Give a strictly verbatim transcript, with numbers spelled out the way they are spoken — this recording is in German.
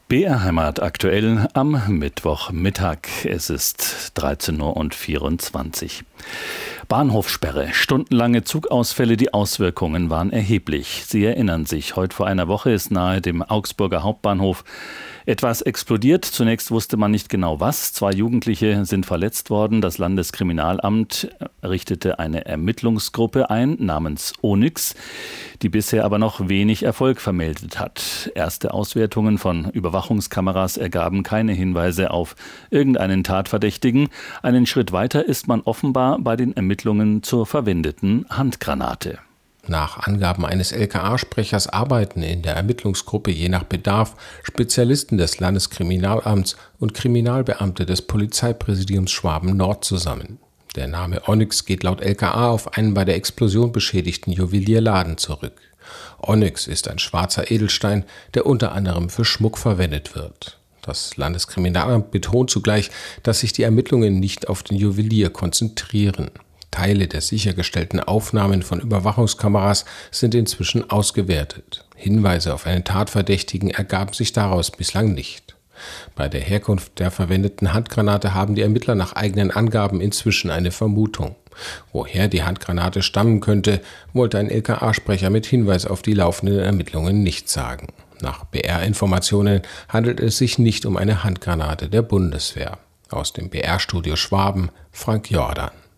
B R Heimat aktuell am Mittwochmittag. Es ist dreizehn Uhr vierundzwanzig. Bahnhofsperre, stundenlange Zugausfälle, die Auswirkungen waren erheblich. Sie erinnern sich, heute vor einer Woche ist nahe dem Augsburger Hauptbahnhof etwas explodiert. Zunächst wusste man nicht genau was. Zwei Jugendliche sind verletzt worden. Das Landeskriminalamt richtete eine Ermittlungsgruppe ein namens Onyx, die bisher aber noch wenig Erfolg vermeldet hat. Erste Auswertungen von Überwachungskameras ergaben keine Hinweise auf irgendeinen Tatverdächtigen. Einen Schritt weiter ist man offenbar bei den Ermittlungen zur verwendeten Handgranate. Nach Angaben eines L K A-Sprechers arbeiten in der Ermittlungsgruppe je nach Bedarf Spezialisten des Landeskriminalamts und Kriminalbeamte des Polizeipräsidiums Schwaben-Nord zusammen. Der Name Onyx geht laut L K A auf einen bei der Explosion beschädigten Juwelierladen zurück. Onyx ist ein schwarzer Edelstein, der unter anderem für Schmuck verwendet wird. Das Landeskriminalamt betont zugleich, dass sich die Ermittlungen nicht auf den Juwelier konzentrieren. Teile der sichergestellten Aufnahmen von Überwachungskameras sind inzwischen ausgewertet. Hinweise auf einen Tatverdächtigen ergaben sich daraus bislang nicht. Bei der Herkunft der verwendeten Handgranate haben die Ermittler nach eigenen Angaben inzwischen eine Vermutung. Woher die Handgranate stammen könnte, wollte ein L K A-Sprecher mit Hinweis auf die laufenden Ermittlungen nicht sagen. Nach B R-Informationen handelt es sich nicht um eine Handgranate der Bundeswehr. Aus dem B R-Studio Schwaben, Frank Jordan.